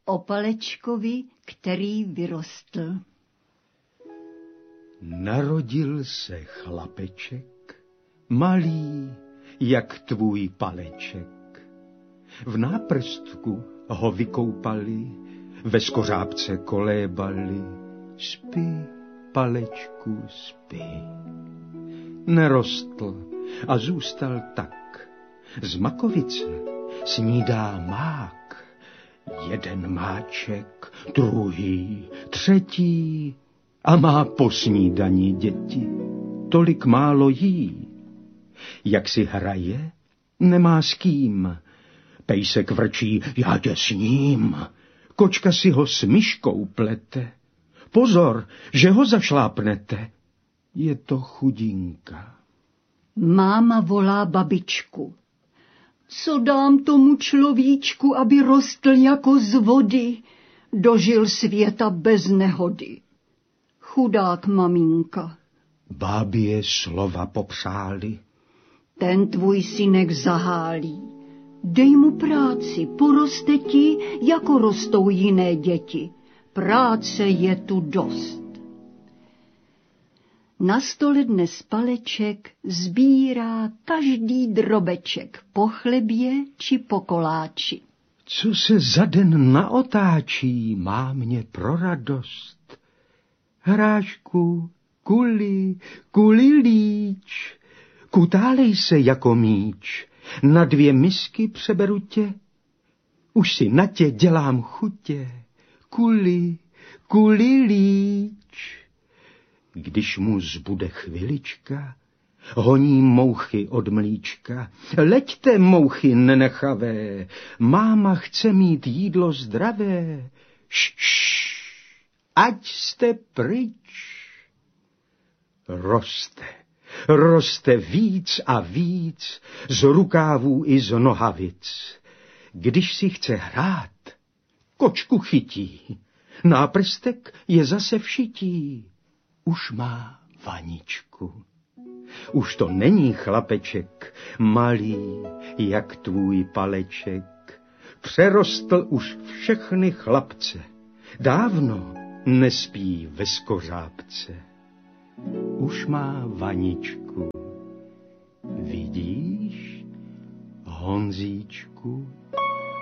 O Palečkovi, který vyrostl. Narodil se chlapeček, malý jak tvůj paleček. V náprstku ho vykoupali, ve skořápce kolébali. Spí, Palečku, spí. Nerostl a zůstal tak. Z makovice snídá mák. Jeden máček, druhý, třetí a má po snídani děti. Tolik málo jí. Jak si hraje, nemá s kým. Pejsek vrčí, já tě sním. Kočka si ho s myškou plete. Pozor, že ho zašlápnete. Je to chudinka. Máma volá babičku. Co dám tomu človíčku, aby rostl jako z vody, dožil světa bez nehody. Chudák maminka. Bábě slova popřáli. Ten tvůj synek zahálí. Dej mu práci, poroste ti, jako rostou jiné děti. Práce je tu dost. Na stole dnes Paleček sbírá každý drobeček po chlebě či po koláči. Co se za den naotáčí, má mě pro radost. Hrášku, kulilíč, kutálej se jako míč, na 2 misky přeberu tě, už si na tě dělám chutě, kulilíč. Když mu zbude chvilička, honí mouchy od mlíčka. Leďte, mouchy nenechavé, máma chce mít jídlo zdravé. Ať jste pryč. Roste víc a víc, z rukávů i z nohavic. Když si chce hrát, kočku chytí, náprstek je zase všití. Už má vaničku. Už to není chlapeček, malý jak tvůj Paleček. Přerostl už všechny chlapce, dávno nespí ve skořápce. Už má vaničku. Vidíš, Honzíčku?